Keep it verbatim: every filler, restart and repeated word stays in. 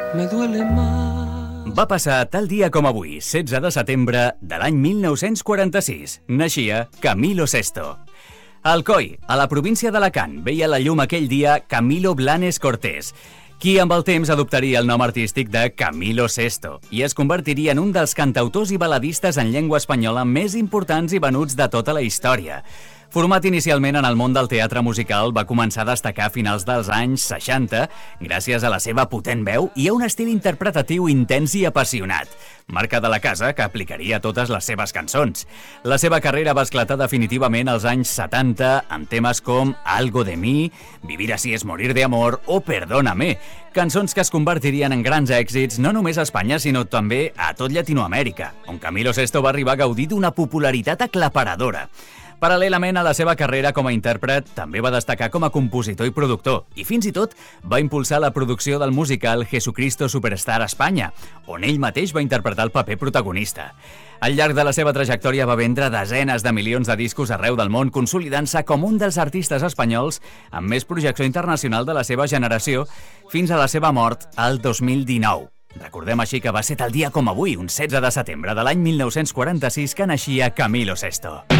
me duele más. Va passar tal dia com avui, setze de setembre de l'any mil nou-cents quaranta-sis. Naixia Camilo Sesto. A Alcoi, a la província d'Alacant, veia la llum aquell dia Camilo Blanes Cortés, qui amb el temps adoptaria el nom artístic de Camilo Sesto i es convertiria en un dels cantautors i baladistes en llengua espanyola més importants i venuts de tota la història. Format inicialment en el món del teatre musical, va començar a destacar a finals dels anys seixanta gràcies a la seva potent veu i a un estil interpretatiu intens i apassionat, marca de la casa que aplicaria a totes les seves cançons. La seva carrera va esclatar definitivament als anys setanta amb temes com Algo de mi, Vivir así es morir de amor o Perdóname, cançons que es convertirien en grans èxits no només a Espanya sinó també a tot Llatinoamèrica, on Camilo Sesto va arribar a gaudir d'una popularitat aclaparadora. Paral·lelament a la seva carrera com a intèrpret, també va destacar com a compositor i productor, i fins i tot va impulsar la producció del musical Jesucristo Superstar a Espanya, on ell mateix va interpretar el paper protagonista. Al llarg de la seva trajectòria va vendre desenes de milions de discos arreu del món, consolidant-se com un dels artistes espanyols amb més projecció internacional de la seva generació, fins a la seva mort al dos mil dinou. Recordem així que va ser tal dia com avui, un setze de setembre de l'any mil nou-cents quaranta-sis, que naixia Camilo Sesto.